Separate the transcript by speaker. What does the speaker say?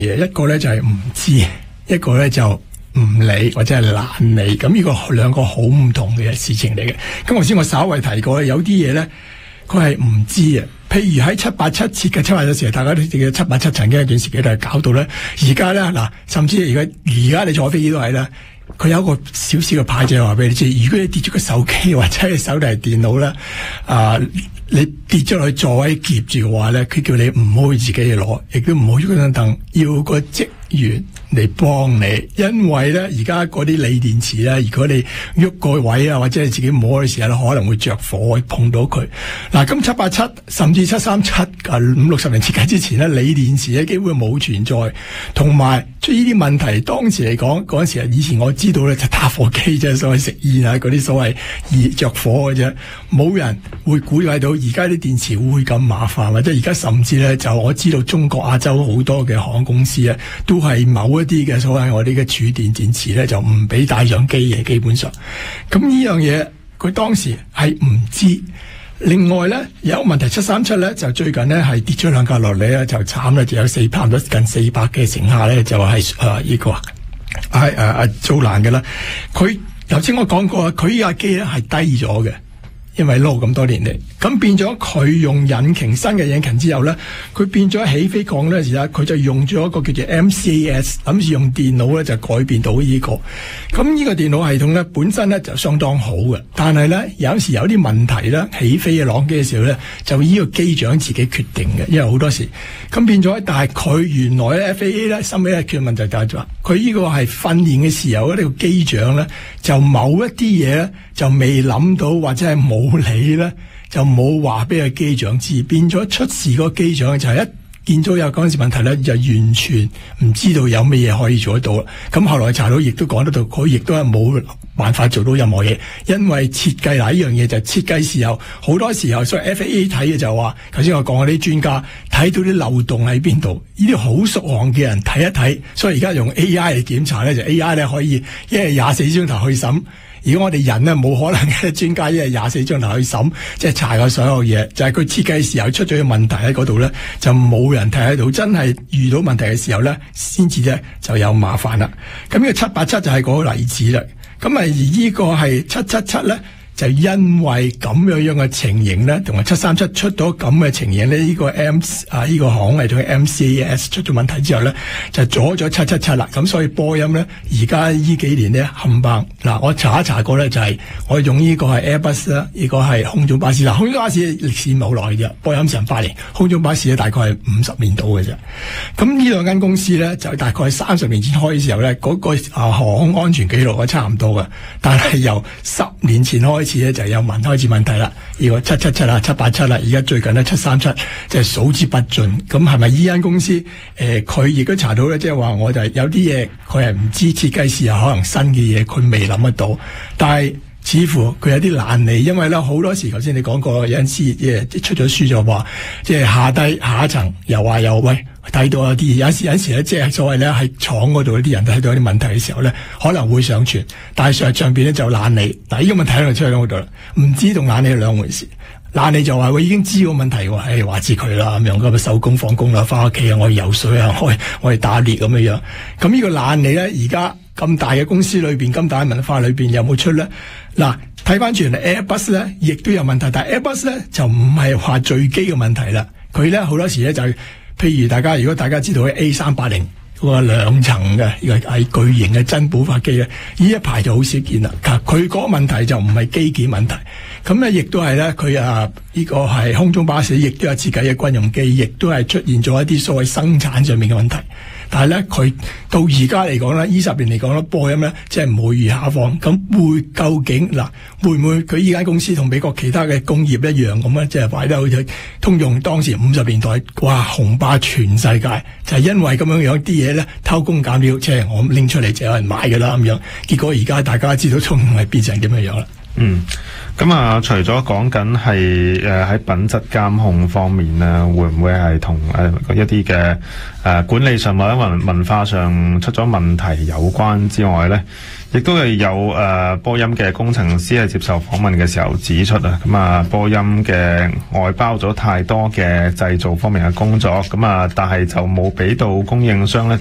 Speaker 1: 一個咧就係唔知，一個咧就唔理或者係懶理。咁呢個兩個好唔同嘅事情嚟嘅。咁頭先我稍微提過，有啲嘢咧佢係唔知嘅。譬如喺787設計787嘅時候，大家都記得787曾經一段時期都係搞到咧。而家咧嗱，甚至而家你坐飛機都係啦。佢有一個少少嘅牌就話俾你知，如果你跌咗個手機或者係手提電腦咧，你跌咗落去座位夾住嘅話咧，佢叫你唔好自己去攞，亦都唔好喐嗰張凳，要個職員嚟幫你。因為咧而家嗰啲鋰電池咧，如果你喐個位啊，或者係自己摸嘅時候咧，可能會着火碰到佢。嗱，咁787甚至737 50-60年設計之前咧，鋰電池咧基本冇存在，同埋出呢啲問題。當時嚟講嗰陣時以前我知道咧就打火機啫，所謂食煙啊嗰啲所謂熱着火嘅啫，冇人會估計到。而家啲電池會咁麻煩，或者而家甚至咧就我知道中國亞洲好多嘅航空公司咧，都係某一啲嘅所謂我哋嘅儲電電池咧，就唔俾帶上機嘅基本上。咁呢樣嘢佢當時係唔知。另外咧有一個問題737咧就最近咧係跌咗兩架落嚟咧，就慘咧，就有差唔多近400嘅乘客咧就係呢個係遭難嘅啦。佢頭先我講過，佢呢架機咧係低咗嘅。因為撈咁多年嚟，咁變咗佢用引擎新嘅引擎之後咧，佢變咗起飛降咧時咧，佢就用咗一個叫做 MCAS， 諗住用電腦咧就改變到呢個。咁呢個電腦系統咧本身咧就相當好嘅，但係咧有時有啲問題咧，起飛嘅浪機嘅時候咧，就呢個機長自己決定嘅，因為好多時咁變咗。但係佢原來咧 FAA 咧，後尾咧佢問題就係話，佢呢個係訓練嘅時候呢個機長咧就某一啲嘢咧就未諗到，或者係冇理咧，就冇話俾個機長知，變咗出事個機長就係一見到有嗰陣時問題咧，就完全唔知道有咩嘢可以做得到。咁後來查到，亦都講得到，佢亦都係冇辦法做到任何嘢，因為設計嗱呢樣嘢就係設計時候好多時候，所以 FAA 睇嘅就話，頭先我講嗰啲專家睇到啲漏洞喺邊度，呢啲好熟行嘅人睇一睇，所以而家用 AI 嚟檢查咧，就 AI 咧可以一日24鐘頭去審。如果我哋人咧冇可能嘅，專家一日24鐘頭去審，即係查過所有嘢，就係佢設計時候出咗個問題喺嗰度咧，就冇人睇得到。真係遇到問題嘅時候咧，先至咧就有麻煩啦。咁呢個787就係嗰個例子啦。咁而呢個係777咧，就因為咁樣嘅情形咧，同埋737出到咁嘅情形咧，呢個呢個航空系統嘅 MCAS 出咗問題之後咧，就阻咗777啦。咁所以波音咧，而家呢幾年咧冚唪嗱，我查一查過咧，就係我用呢個係 Airbus 啦，呢個係空中巴士啦。空中巴士歷史冇耐嘅，波音成8年，空中巴士咧大概係50年到嘅啫。咁呢兩間公司咧，就大概30年前開嘅時候咧，嗰個航空安全記錄係差唔多嘅，但係由10年前開始咧就有開始問題啦。呢個777啦、787啦，而家最近咧737，即係數之不盡。咁係咪呢間公司佢亦都查到咧？即係話我就係有啲嘢佢係唔知設計時候可能新嘅嘢佢未諗得到，但係似乎佢有啲懶理，因為咧好多時頭先你講過有陣時出咗書就話，即係下一層又話又喂睇到有啲有陣時咧，即係所謂咧喺廠嗰度啲人睇到有啲問題嘅時候咧，可能會上傳，但係上邊咧就懶理。嗱，呢個問題喺度出喺嗰度啦，唔知同懶理係兩回事。懶理就話我已經知個問題喎，話知佢啦咁樣，咁收工放工啦，翻屋企啊，我去游水啊，我去打獵咁樣。咁呢個懶理咧，而家咁大嘅公司裏邊，咁大嘅文化裏邊有冇出咧？嗱，睇翻轉嚟 Airbus 咧，亦都有問題，但係 Airbus 咧就唔係話墜機嘅問題啦。佢咧好多時咧就係，譬如如果大家知道 A380 嗰個2層嘅呢個係巨型嘅珍寶法機咧，呢一排就好少見啦。佢嗰個問題就唔係機件問題，咁咧亦都係咧佢呢個係空中巴士，亦都有設計嘅軍用機，亦都係出現咗一啲所謂生產上面嘅問題。但係咧，佢到而家嚟講咧，20年嚟講咧，波音咧即係唔會如下放。咁究竟會唔會佢依間公司同美國其他嘅工業一樣咁咧？即係擺得好似通用當時50年代，哇，紅霸全世界，就係因為咁樣啲嘢咧偷工減料，即係我拎出嚟就有人買㗎啦咁樣。結果而家大家知道通用係變成點樣啦。
Speaker 2: 咁啊，除咗講緊係喺品質監控方面咧，會唔會係同一啲嘅管理上或者文化上出咗問題有關之外咧，亦都係有波音嘅工程師係接受訪問嘅時候指出啊，咁啊波音嘅外包咗太多嘅製造方面嘅工作，咁啊但係就冇俾到供應商咧